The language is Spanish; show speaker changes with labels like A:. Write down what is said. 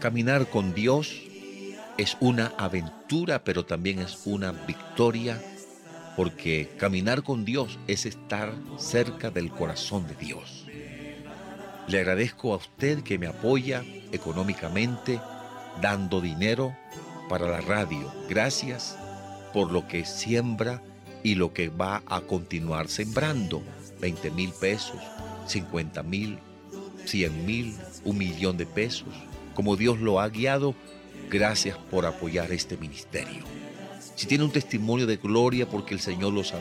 A: Caminar con Dios es una aventura, pero también es una victoria, porque caminar con Dios es estar cerca del corazón de Dios. Le agradezco a usted que me apoya económicamente, dando dinero para la radio. Gracias por lo que siembra y lo que va a continuar sembrando. 20,000 pesos, 50,000, 100,000, 1,000,000 de pesos. Como Dios lo ha guiado, gracias por apoyar este ministerio. Si tiene un testimonio de gloria porque el Señor los